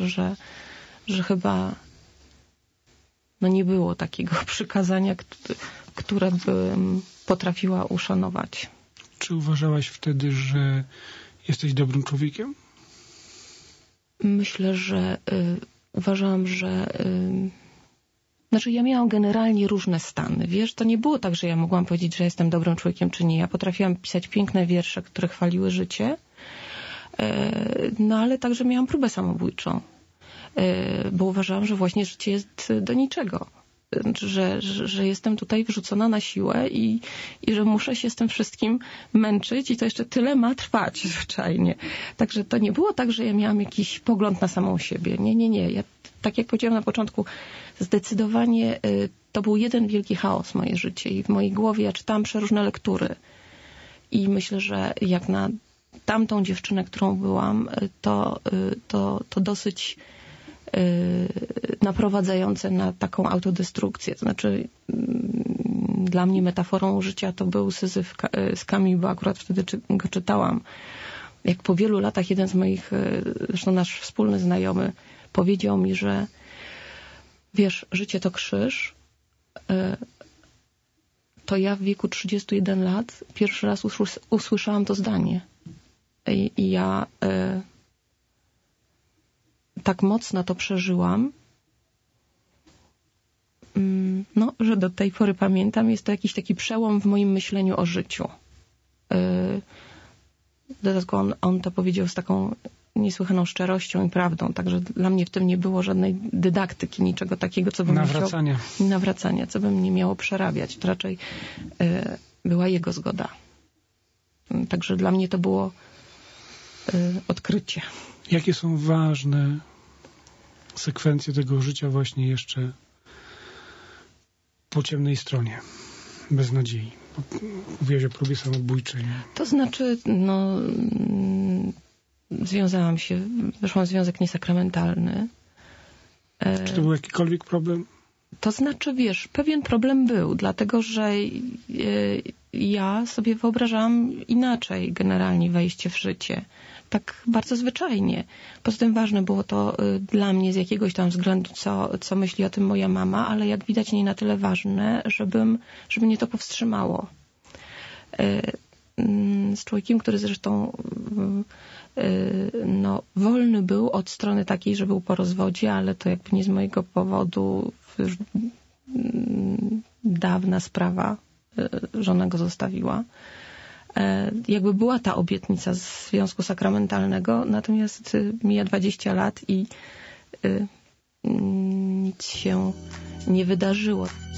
że chyba nie było takiego przykazania, które bym potrafiła uszanować. Czy uważałaś wtedy, że jesteś dobrym człowiekiem? Myślę, że uważałam, że znaczy ja miałam generalnie różne stany. Wiesz, to nie było tak, że ja mogłam powiedzieć, że jestem dobrym człowiekiem, czy nie. Ja potrafiłam pisać piękne wiersze, które chwaliły życie, ale także miałam próbę samobójczą, bo uważałam, że właśnie życie jest do niczego. Że jestem tutaj wrzucona na siłę i że muszę się z tym wszystkim męczyć i to jeszcze tyle ma trwać zwyczajnie. Także to nie było tak, że ja miałam jakiś pogląd na samą siebie. Nie. Ja, tak jak powiedziałam na początku, zdecydowanie to był jeden wielki chaos moje życie i w mojej głowie ja czytałam przeróżne lektury i myślę, że jak na tamtą dziewczynę, którą byłam, to dosyć naprowadzające na taką autodestrukcję. To znaczy dla mnie metaforą życia to był Syzyf z Camus, bo akurat wtedy go czytałam. Jak po wielu latach jeden z moich, zresztą nasz wspólny znajomy, powiedział mi, że wiesz, życie to krzyż, to ja w wieku 31 lat pierwszy raz usłyszałam to zdanie. I ja tak mocno to przeżyłam, że do tej pory pamiętam, jest to jakiś taki przełom w moim myśleniu o życiu. Dodatkowo on to powiedział z taką niesłychaną szczerością i prawdą, także dla mnie w tym nie było żadnej dydaktyki, niczego takiego, co bym nawracania, co bym nie miało przerabiać. To raczej była jego zgoda. Także dla mnie to było odkrycie. Jakie są ważne sekwencje tego życia właśnie jeszcze po ciemnej stronie, bez nadziei? Mówiłaś o próbie samobójczej. To znaczy, związałam się, weszłam w związek niesakramentalny. Czy to był jakikolwiek problem? To znaczy, wiesz, pewien problem był, dlatego że ja sobie wyobrażałam inaczej generalnie wejście w życie. Tak bardzo zwyczajnie. Poza tym ważne było to dla mnie z jakiegoś tam względu, co myśli o tym moja mama, ale jak widać nie na tyle ważne, żeby mnie to powstrzymało. Z człowiekiem, który zresztą wolny był od strony takiej, że był po rozwodzie, ale to jakby nie z mojego powodu, już dawna sprawa, żona go zostawiła. Jakby była ta obietnica związku sakramentalnego, natomiast mija 20 lat i nic się nie wydarzyło.